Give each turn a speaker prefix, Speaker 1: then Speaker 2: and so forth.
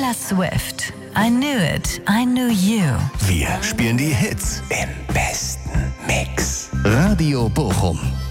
Speaker 1: Taylor Swift. I knew it, I knew you.
Speaker 2: Wir spielen die Hits im besten Mix. Radio Bochum.